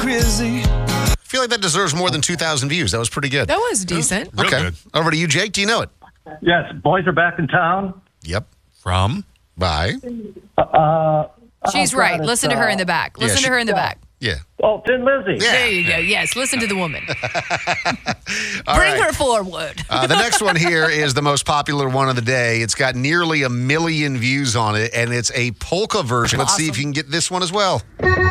crazy. I feel like that deserves more than 2,000 views. That was pretty good. That was decent. Real Okay. good. Over to you, Jake. Do you know it? Yes, boys are back in town. Yep. From? Bye. She's right. Listen to her in the back. Listen to her in the back. Yeah. Oh, Thin Lizzy. Yeah. There you go. Yes, listen to the woman. All Bring right. her forward. The next one here is the most popular one of the day. It's got nearly 1 million views on it, and it's a polka version. Let's see if you can get this one as well.